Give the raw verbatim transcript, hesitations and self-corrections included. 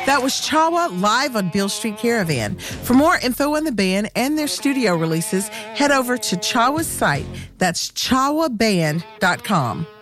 That was Chawa live on Beale Street Caravan. For more info on the band and their studio releases, head over to Chawa's site. That's chawa band dot com.